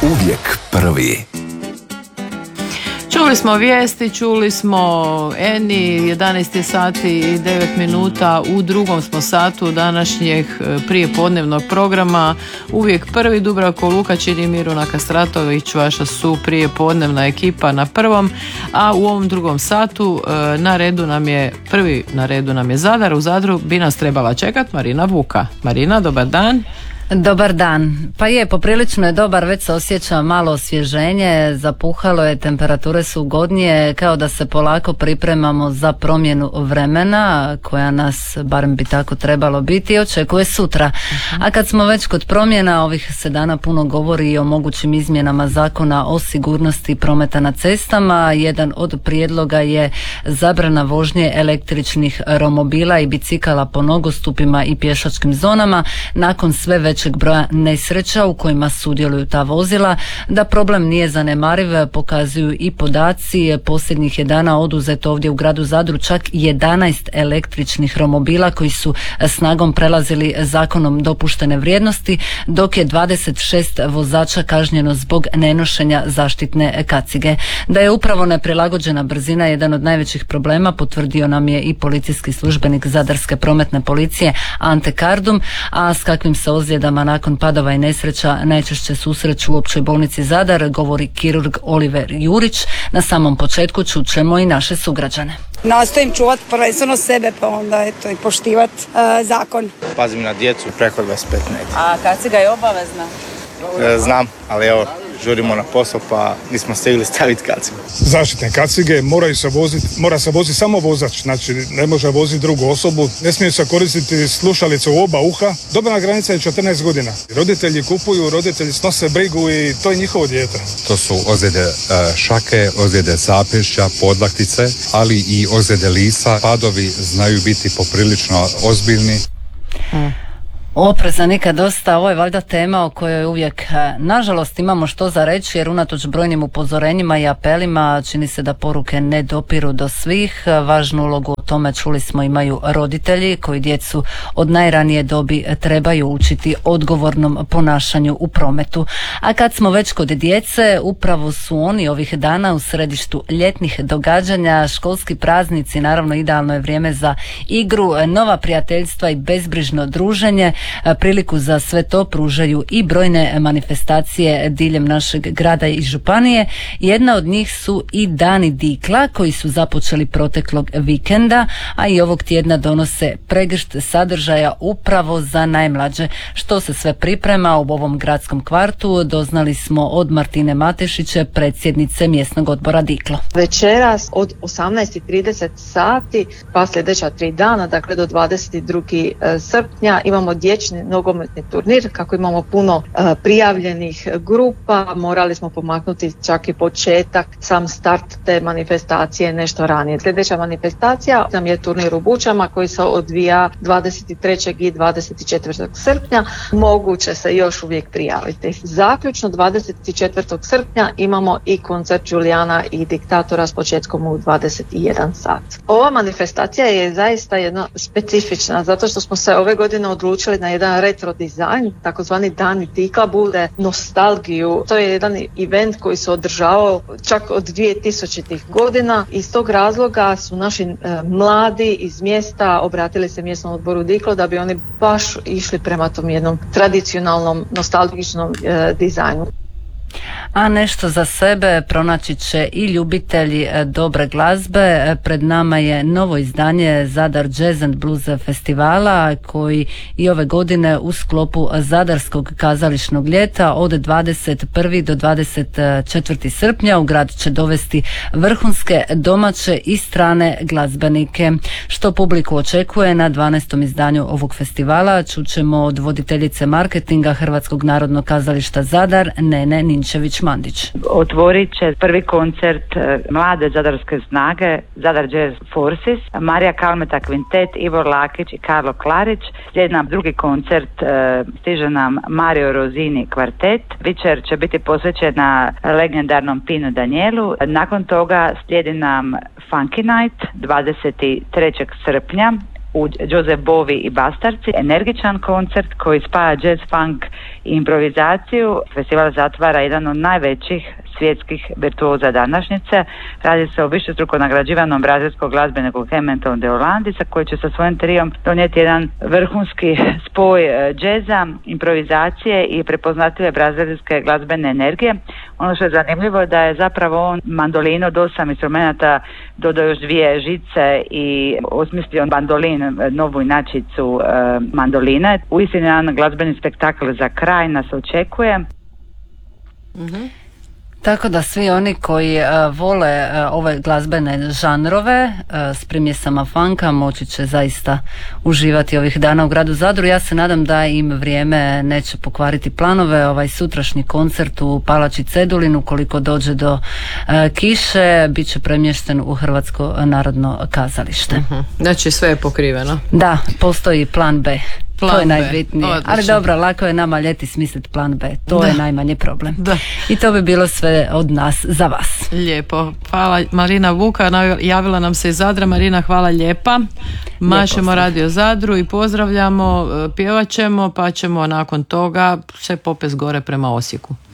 Uvijek prvi. Čuli smo vijesti, čuli smo Eni, 11 sati i 9 minuta, u drugom smo satu današnjeg prijepodnevnog programa. Uvijek prvi, Dubravko Lukačin i Miruna Kastratović, vaša su prijepodnevna ekipa na prvom, a u ovom drugom satu na redu nam je Zadar. U Zadru bi nas trebala čekat Marina Vuka. Marina, dobar dan. Dobar dan. Pa poprilično je dobar, već se osjeća malo osvježenje, zapuhalo je, temperature su ugodnije, kao da se polako pripremamo za promjenu vremena koja nas, barem bi tako trebalo biti, očekuje sutra. A kad smo već kod promjena, ovih se dana puno govori i o mogućim izmjenama zakona o sigurnosti prometa na cestama. Jedan od prijedloga je zabrana vožnje električnih romobila i bicikala po nogostupima i pješačkim zonama nakon sve većeg broja nesreća u kojima sudjeluju ta vozila. Da problem nije zanemariv pokazuju i podaci. Posljednjih je dana oduzeto ovdje u gradu Zadru čak 11 električnih romobila koji su snagom prelazili zakonom dopuštene vrijednosti, dok je 26 vozača kažnjeno zbog nenošenja zaštitne kacige. Da je upravo neprilagođena brzina jedan od najvećih problema potvrdio nam je i policijski službenik Zadarske prometne policije Ante Kardum, a s kakvim se ozljedama nakon padova i nesreća najčešće susreću u Općoj bolnici Zadar, govori kirurg Oliver Jurić. Na samom početku čućemo i naše sugrađane. Nastojim čuvati prvenstveno sebe, pa onda i poštivati zakon. Pazim na djecu preko 25 metara. A kaciga je obavezna? Znam, ali evo, žurimo na posao pa nismo stigli staviti kacigu. Zaštitne kacige mora se voziti samo vozač, znači ne može voziti drugu osobu, ne smije se koristiti slušalice u oba uha. Dobna granica je 14 godina. Roditelji kupuju, roditelji snose brigu i to je njihovo dijete. To su ozljede šake, ozljede zapešća, podlaktice, ali i ozljede lisa. Padovi znaju biti poprilično ozbiljni. Opreza nikad dosta, ovo je valjda tema o kojoj uvijek nažalost imamo što za reći, jer unatoč brojnim upozorenjima i apelima čini se da poruke ne dopiru do svih. Važnu ulogu u tome, čuli smo, imaju roditelji koji djecu od najranije dobi trebaju učiti odgovornom ponašanju u prometu. A kad smo već kod djece, upravo su oni ovih dana u središtu ljetnih događanja, školski praznici, naravno idealno je vrijeme za igru, nova prijateljstva i bezbrižno druženje. Priliku za sve to pružaju i brojne manifestacije diljem našeg grada i županije. Jedna od njih su i Dani Dikla koji su započeli proteklog vikenda, a i ovog tjedna donose pregršt sadržaja upravo za najmlađe. Što se sve priprema u ovom gradskom kvartu doznali smo od Martine Matešiće, predsjednice mjesnog odbora Diklo. Večeras od 18:30 sati pa sljedeća 3 dana, dakle do 22. srpnja imamo dječji nogometni turnir. Kako imamo puno prijavljenih grupa, morali smo pomaknuti čak i početak, sam start te manifestacije nešto ranije. Sljedeća manifestacija nam je turnir u Bučama koji se odvija 23. i 24. srpnja. Moguće se još uvijek prijaviti. Zaključno 24. srpnja imamo i koncert Julijana i Diktatora s početkom u 21 sat. Ova manifestacija je zaista jedna specifična zato što smo se ove godine odlučili na jedan retro dizajn, takozvani Dani Dikla, bude nostalgiju. To je jedan event koji se održavao čak od 2000. godina. Iz tog razloga su naši mladi iz mjesta obratili se mjesnom odboru Diklo da bi oni baš išli prema tom jednom tradicionalnom nostalgičnom dizajnu. A nešto za sebe pronaći će i ljubitelji dobre glazbe. Pred nama je novo izdanje Zadar Jazz and Blues festivala koji i ove godine u sklopu Zadarskog kazališnog ljeta od 21. do 24. srpnja u grad će dovesti vrhunske domaće i strane glazbenike. Što publiku očekuje na 12. izdanju ovog festivala čućemo od voditeljice marketinga Hrvatskog narodnog kazališta Zadar, Nene Ninčević-Mandić. Otvorit će prvi koncert mlade zadarske snage Zadar Jazz Forces, Marija Kalmeta Kvintet, Ivor Lakić i Karlo Klarić. Slijedi nam drugi koncert, stiže nam Mario Rosini kvartet. Večer će biti posvećena legendarnom Pinu Danielu. Nakon toga slijedi nam Funky Night 23. srpnja u Joseph Bowie i Bastarci, energičan koncert koji spaja jazz, funk i improvizaciju. Festival zatvara jedan od najvećih svjetskih virtuoza današnjice. Radi se o višestruko nagrađivanom brazilskog glazbeniku Hamilton de Holandisa koji će sa svojim trijom donijeti jedan vrhunski spoj džeza, improvizacije i prepoznatljive brazilske glazbene energije. Ono što je zanimljivo je da je zapravo on mandolinu od 8 instrumenta dodao još 2 žice i osmislio mandolin, novu inačicu mandoline. Uistinu jedan glazbeni spektakl za kraj nas očekuje. Tako da svi oni koji vole ove glazbene žanrove s primjesama funka moći će zaista uživati ovih dana u gradu Zadru. Ja se nadam da im vrijeme neće pokvariti planove. Ovaj sutrašnji koncert u Palači Cedulin, ukoliko dođe do kiše, bit će premješten u Hrvatsko narodno kazalište. Znači sve je pokriveno. Da, postoji plan B. To je najbitnije. Odlično. Ali dobro, lako je nama ljeti smisliti plan B. To je najmanji problem. Da. I to bi bilo sve od nas za vas. Lijepo. Hvala. Marina Vuka javila nam se iz Zadra. Marina, hvala lijepa. Mašemo Radio Zadru i pozdravljamo, pjevat ćemo, pa ćemo nakon toga se popest gore prema Osijeku.